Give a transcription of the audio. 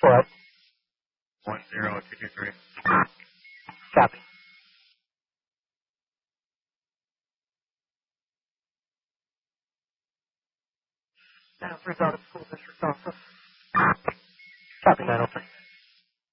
What? 10223. Copy. Now, for out of school district office. Copy, 902.